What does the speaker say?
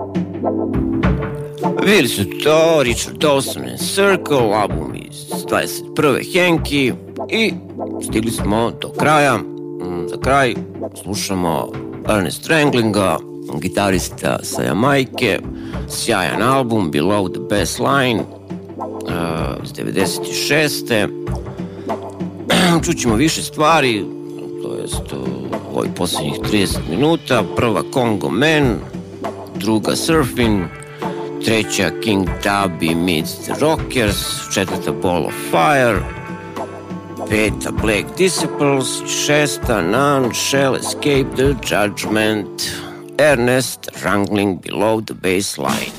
Bili su to Richard Dawson and Circle, album iz 21. Henki, i stigli smo do kraja. Za kraj slušamo Ernest Stranglinga, gitarista sa Jamajke, sjajan album Below the Bassline iz 96. Čućemo više stvari, to jest u ovih posljednjih 30 minuta. Prva Congo Man, druga Surfing, treća King Tubby meets the Rockers, četvrta Ball of Fire, peta Black Disciples, šesta None Shall Escape the Judgment, Ernest Wrangling Below the Bassline.